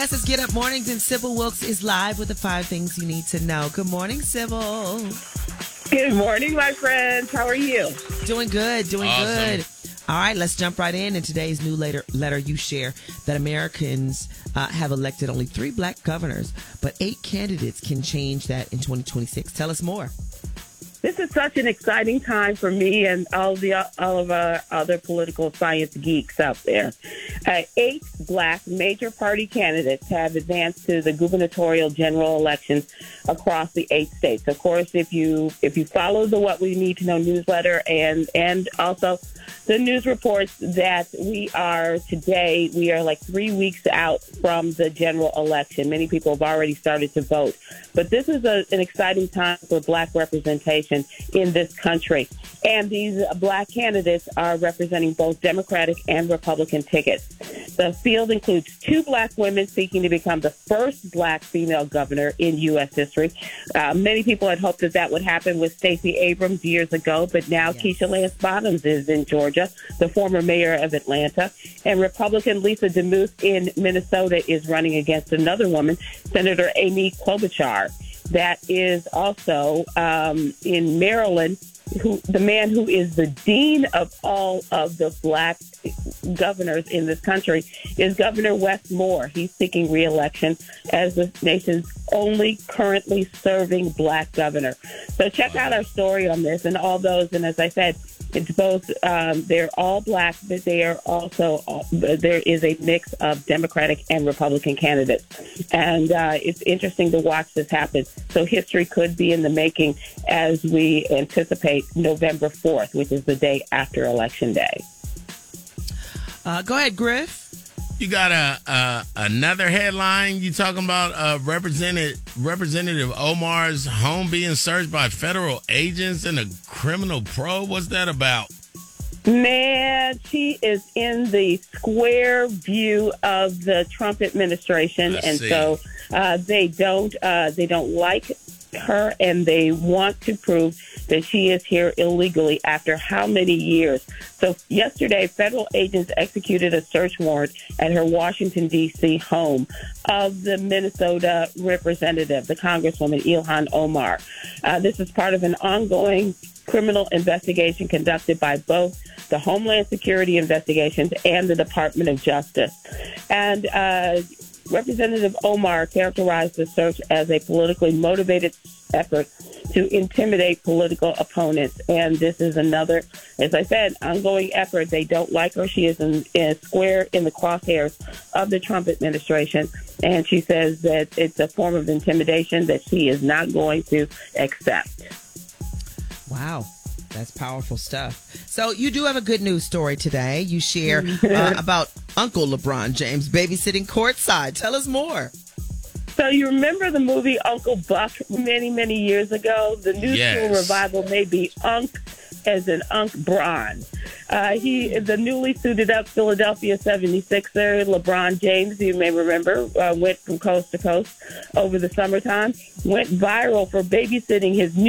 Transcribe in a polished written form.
Yes, it's Get Up Mornings, and Sybil Wilkes is live with the 5 things you need to know. Good morning, Sybil. Good morning, my friends. How are you? Doing good, doing Awesome. good. All right, let's jump right in. In today's new letter you share that Americans have elected only 3 black governors, but 8 candidates can change that in 2026. Tell us more. This is such an exciting time for me and all of our other political science geeks out there. 8 black major party candidates have advanced to the gubernatorial general elections across the 8 states. Of course, if you follow the What We Need to Know newsletter and also the news reports that we are like 3 weeks out from the general election. Many people have already started to vote. But this is an exciting time for black representation in this country. And these black candidates are representing both Democratic and Republican tickets. The field includes 2 black women seeking to become the first black female governor in U.S. history. Many people had hoped that would happen with Stacey Abrams years ago, but now yes. Keisha Lance Bottoms is in Georgia, the former mayor of Atlanta. And Republican Lisa DeMuth in Minnesota is running against another woman, Senator Amy Klobuchar. That is also in Maryland, the man who is the dean of all of the black governors in this country is Governor Wes Moore. He's seeking re-election as the nation's only currently serving black governor. So check out our story on this and all those. And as I said, it's both, they're all black, but they are also, there is a mix of Democratic and Republican candidates. And it's interesting to watch this happen. So history could be in the making as we anticipate November 4th, which is the day after Election Day. Go ahead, Griff. You got another headline. You talking about Representative Omar's home being searched by federal agents in a criminal probe? What's that about? Man, she is in the square view of the Trump administration, so they don't like her, and they want to prove that she is here illegally after how many years. So yesterday, federal agents executed a search warrant at her Washington, D.C. home of the Minnesota representative, the Congresswoman Ilhan Omar. This is part of an ongoing criminal investigation conducted by both the Homeland Security Investigations and the Department of Justice. And Representative Omar characterized the search as a politically motivated effort to intimidate political opponents. And this is another, as I said, ongoing effort. They don't like her. She is in square in the crosshairs of the Trump administration. And she says that it's a form of intimidation that she is not going to accept. Wow. That's powerful stuff. So you do have a good news story today. You share about Uncle LeBron James babysitting courtside. Tell us more. So you remember the movie Uncle Buck many, many years ago? The new school revival may be Unc as in Unc Bron. The newly suited up Philadelphia 76er, LeBron James, you may remember, went from coast to coast over the summertime, went viral for babysitting his new